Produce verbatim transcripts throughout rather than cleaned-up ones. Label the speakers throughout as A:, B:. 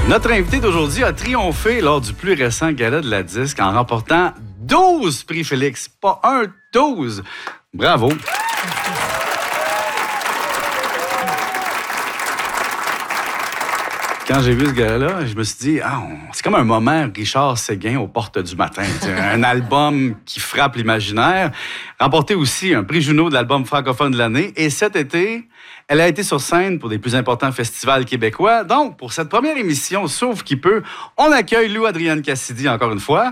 A: Notre invité d'aujourd'hui a triomphé lors du plus récent gala de la disque en remportant douze prix Félix. Pas un, douze. Bravo. Quand j'ai vu ce gars-là, je me suis dit, ah, on- c'est comme un moment Richard Séguin aux portes du matin. Un album qui frappe l'imaginaire. Remporté aussi un prix Juno de l'album francophone de l'année. Et cet été, elle a été sur scène pour des plus importants festivals québécois. Donc, pour cette première émission, sauf qui peut, on accueille Lou Adrienne Cassidy encore une fois.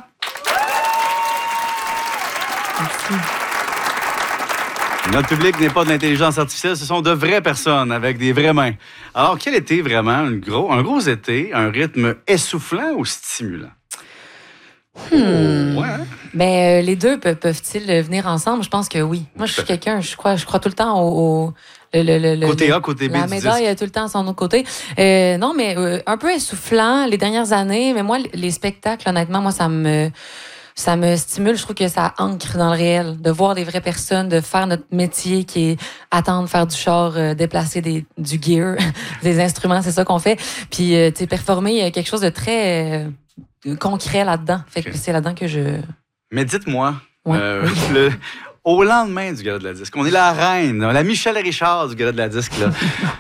B: Merci.
A: Notre public n'est pas de l'intelligence artificielle, ce sont de vraies personnes avec des vraies mains. Alors, quel été vraiment? Un gros, un gros été, un rythme essoufflant ou stimulant?
B: Hmm.
A: Oh, ouais, hein?
B: Ben, euh, les deux pe- peuvent-ils euh, venir ensemble? Je pense que oui. Moi, je suis quelqu'un, je crois, je crois tout le temps au... au le, le, le,
A: Côté
B: le,
A: A, côté B
B: la
A: du
B: médaille a tout le temps à son autre côté. Euh, non, mais euh, un peu essoufflant les dernières années. Mais moi, les spectacles, honnêtement, moi, ça me... Ça me stimule, je trouve que ça ancre dans le réel, de voir des vraies personnes, de faire notre métier qui est attendre, faire du char, euh, déplacer des, du gear, des instruments, c'est ça qu'on fait. Puis, euh, tu sais, performer, il y a quelque chose de très euh, concret là-dedans. Fait que
A: Okay.
B: c'est là-dedans que je...
A: Mais dites-moi,
B: Ouais.
A: euh, le, au lendemain du gala de la disque, on est la reine, la Michel Richard du gala de la disque, là.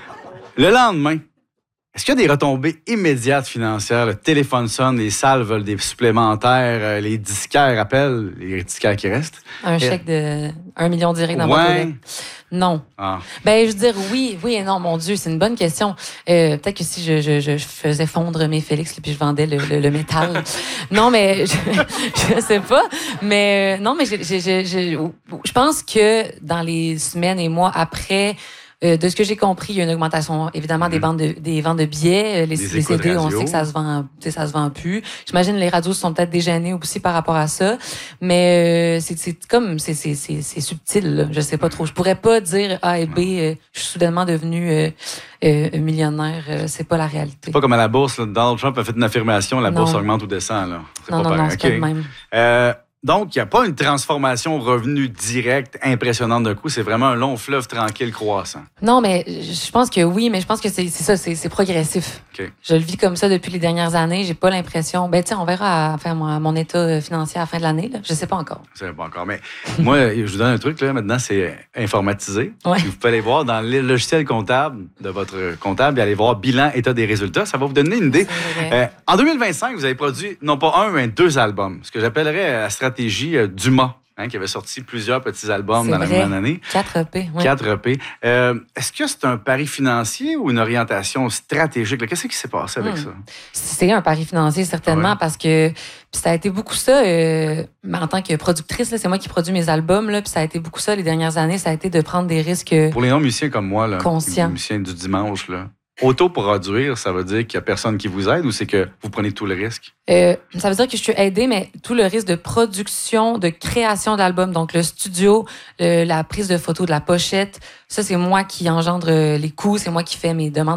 A: Le lendemain, est-ce qu'il y a des retombées immédiates financières? Le téléphone sonne, les salles veulent des supplémentaires, euh, les disquaires appellent, les disquaires qui restent.
B: Un
A: Et-
B: chèque de un million direct dans ma
A: Ouais.
B: boîte. Non.
A: Ah.
B: Ben, je veux dire, oui, oui et non, mon Dieu, c'est une bonne question. Euh, peut-être que si je, je, je faisais fondre mes Félix, puis je vendais le, le, le métal. Non, mais je, je sais pas. Mais euh, non, mais je, je, je, je, je pense que dans les semaines et mois après, euh, de ce que j'ai compris, il y a une augmentation, évidemment, des, bandes de, des ventes de billets. Euh, Les,
A: Des
B: les
A: écoutes
B: C D, on
A: radio.
B: sait que ça se vend, tu sais, ça se vend plus. J'imagine les radios sont peut-être déjeunées aussi par rapport à ça. Mais euh, c'est, c'est comme, c'est, c'est, c'est, c'est subtil, là. Je sais pas trop. Je pourrais pas dire A et B, euh, je suis soudainement devenu euh, euh, millionnaire. Euh, c'est pas la réalité.
A: C'est pas comme à la bourse, là, Donald Trump a fait une affirmation, la
B: Non.
A: bourse augmente ou descend. Là. C'est
B: Non,
A: pas
B: non, non,
A: pareil.
B: c'est pas
A: OK.
B: le même.
A: Euh, donc, il n'y a pas une transformation revenu direct impressionnante d'un coup. C'est vraiment un long fleuve tranquille croissant.
B: Non, mais je pense que oui, mais je pense que c'est, c'est ça, c'est, c'est progressif.
A: OK.
B: Je le vis comme ça depuis les dernières années. J'ai pas l'impression. Ben, tiens, on verra à faire mon, mon état financier à la fin de l'année, là. Je sais pas encore.
A: Je sais pas encore. Mais moi, je vous donne un truc, là. Maintenant, c'est informatisé.
B: Ouais.
A: Vous pouvez aller voir dans le logiciel comptable de votre comptable et aller voir bilan, état des résultats. Ça va vous donner une idée.
B: C'est vrai.
A: Euh, en deux mille vingt-cinq, vous avez produit non pas un, mais deux albums. Ce que j'appellerais la stratégie euh, Dumas, hein, qui avait sorti plusieurs petits albums
B: C'est
A: dans la
B: vrai.
A: même année.
B: quatre E P, ouais.
A: quatre E P. Euh, est-ce que c'est un pari financier ou une orientation stratégique? là? Qu'est-ce qui s'est passé avec
B: Hmm.
A: ça?
B: C'est un pari financier, certainement,
A: Ouais.
B: parce que puis ça a été beaucoup ça, euh, en tant que productrice, là, c'est moi qui produis mes albums, là, puis ça a été beaucoup ça les dernières années, ça a été de prendre des risques. euh,
A: Pour les non-musiciens comme moi, là,
B: Conscient.
A: les musiciens du dimanche, là, autoproduire, ça veut dire qu'il n'y a personne qui vous aide ou c'est que vous prenez tout le risque?
B: Euh, ça veut dire que je suis aidée, mais tout le risque de production, de création de l'album, donc le studio, le- la prise de photos de la pochette, ça, c'est moi qui engendre euh, les coûts, c'est moi qui fais mes demandes